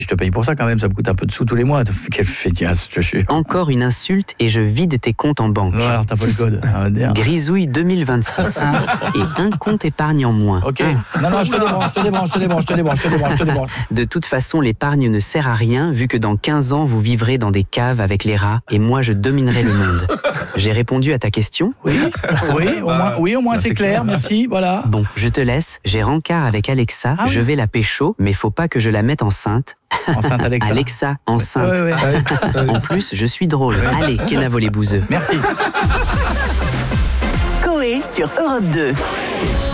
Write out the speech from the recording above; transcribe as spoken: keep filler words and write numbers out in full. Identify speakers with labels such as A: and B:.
A: Je te paye pour ça quand même, ça me coûte un peu de sous tous les mois. Quelle fétiasse, je suis.
B: Encore une insulte et je vide tes comptes en banque.
A: Non, alors t'as pas le code. Ah, merde.
B: Grisouille deux mille vingt-six et un compte épargne en moins.
A: Ok.
B: Ah.
A: Non, non, je te débranche, je te débranche, je te débranche, je te débranche, je te débranche, je te débranche.
B: De toute façon, l'épargne ne sert à rien vu que dans quinze ans, vous vivrez dans des caves avec les rats et moi, je dominerai le monde. J'ai répondu à ta question ?
A: Oui, oui, au moins, oui, au moins c'est clair, merci, voilà.
B: Bon, je te laisse, j'ai rencard avec Alexa,
A: Ah oui.
B: je vais la pécho, mais faut pas que je la mette enceinte.
A: Enceinte Alexa.
B: Alexa, enceinte.
A: Ouais, ouais, ouais.
B: En plus, je suis drôle. Allez, Kenavo les bouseux.
A: Merci.
C: Coé sur Europe deux.